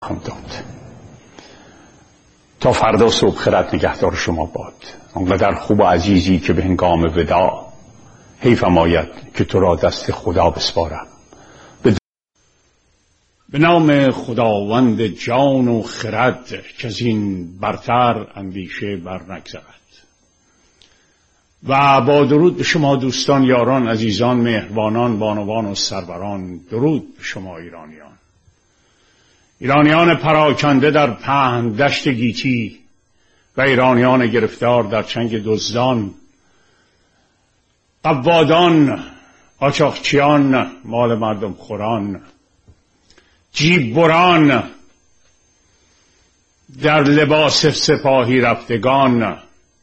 داد. تا فردا صبح خرد نگهدار شما باد. آنقدر خوب و عزیزی که به هنگام وداع حیفم آید که تو را دست خدا بسپارم. به نام خداوند جان و خرد که از این برتر اندیشه بر نگذرد. و با درود به شما دوستان، یاران، عزیزان، مهربانان، بانوان و سروران. درود به شما ایرانیان پراکنده در پهن دشت گیتی و ایرانیان گرفتار در چنگ دزدان، قوادان، قاچاقچیان، مال مردم خوران، جیب بران، در لباس سپاهی رفتگان،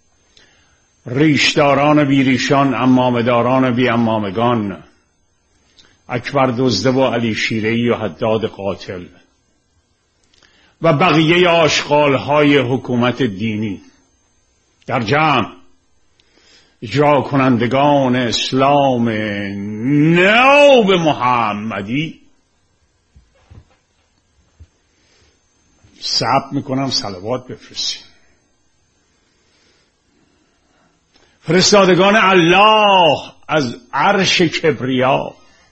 ریشداران بیریشان، عمامه‌داران بی عمامگان، اکبر دزده و علی شیره‌ای و حداد قاتل و بقیه آشغال‌های حکومت دینی، در جمع اجرا کنندگان اسلام ناب محمدی، صبر میکنم صلوات بفرستیم. فرستادگان الله از عرش کبریا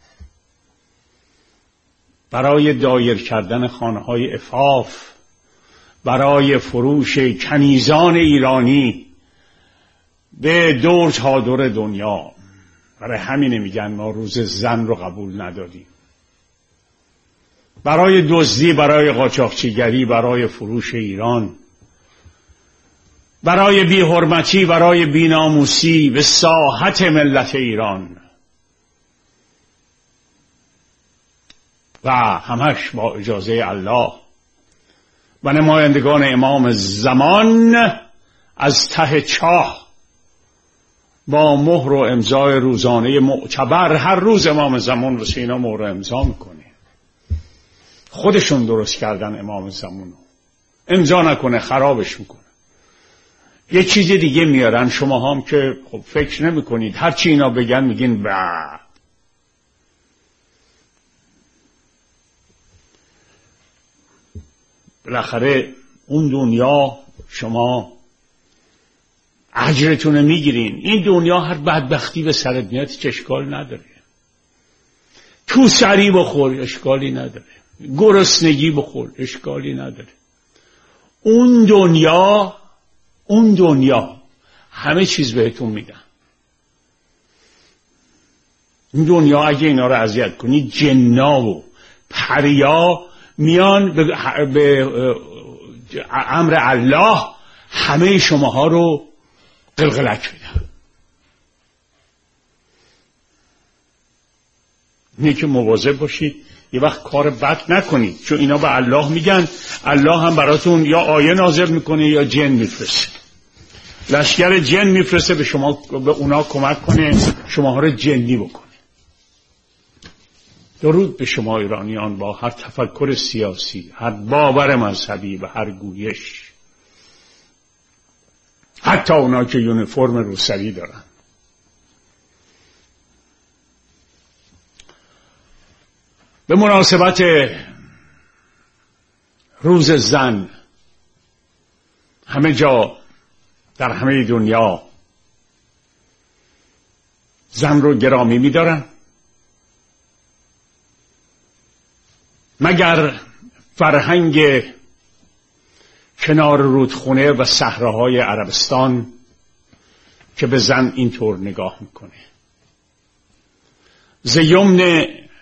برای دایر کردن خانه‌های عفاف، برای فروش کنیزان ایرانی به دور تا دور دنیا. برای همین میگن ما روز زن رو قبول نداریم. برای دزدی، برای قاچاقچیگری، برای فروش ایران، برای بی‌حرمتی، برای بی‌ناموسی به ساحت ملت ایران و همش با اجازه الله و نمایندگان امام زمان از ته چاه با مهر و امضای روزانه معتبر. هر روز امام زمان رو سینا مهر امضا میکنه. خودشون درست کردن امام زمان رو. امضا نکنه خرابش میکنه. یه چیز دیگه میارن، شما هم که خب فکر نمی کنید، هرچی اینا بگن میگین بعد. بالاخره اون دنیا شما اجرتون میگیرین. این دنیا هر بدبختی به سرت میاد هیچ اشکال نداره. تو سری بخور اشکالی نداره، گرسنگی بخور اشکالی نداره. اون دنیا همه چیز بهتون میدن. این دنیا اگه اینا رو اذیت کنی، جنا و پریا میان به امر الله همه شماها رو قلقلک میدن. اینه که مواظب باشید یه وقت کار بد نکنید، چون اینا به الله میگن. الله هم براتون یا آیه نازل میکنه یا جن میفرسته. لشکر جن میفرسته به شما، به اونا کمک کنه شماها رو جنی بکنه. درود به شما ایرانیان با هر تفکر سیاسی، هر باور مذهبی و هر گویش، حتی اونا که یونیفرم روسری دارن. به مناسبت روز زن همه جا در همه دنیا زن رو گرامی می‌دارن، مگر فرهنگ کنار رودخونه و صحراهای عربستان که به زن اینطور نگاه میکنه. ز یمن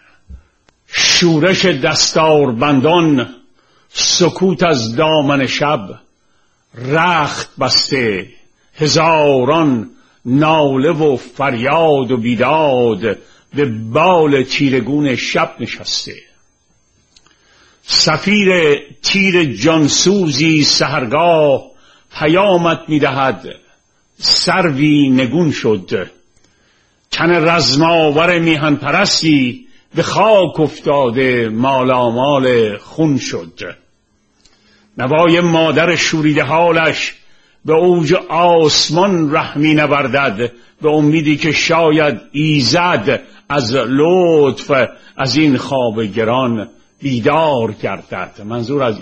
شورش دستاربندان، سکوت از دامن شب، رخت بسته هزاران ناله و فریاد و بیداد، به بال تیرگون شب نشسته. صفیر تیر جانسوزی سحرگاه، پیامت میدهد سروی نگون شد. تن رزماور میهن پرستی، به خاک افتاده مالامال خون شد. نوای مادر شوریده حالش، به اوج آسمان رحمی نبردد، به امیدی که شاید ایزد از لطف از این خواب گران بیدار گردد. منظور از